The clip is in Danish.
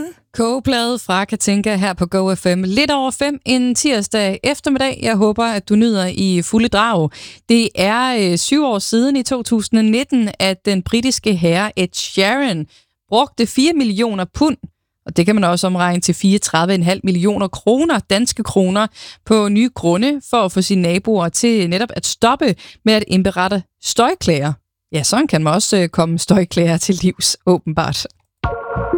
Kogeplade fra Katinka her på Go FM. Lidt over 5 en tirsdag eftermiddag. Jeg håber, at du nyder i fulde drag. Det er 7 år siden i 2019, at den britiske herre Ed Sheeran brugte 4 millioner pund, og det kan man også omregne til 34,5 millioner kroner, danske kroner, på nye grunde for at få sine naboer til netop at stoppe med at indberette støjklager. Ja, sådan kan man også komme støjklager til livs, åbenbart.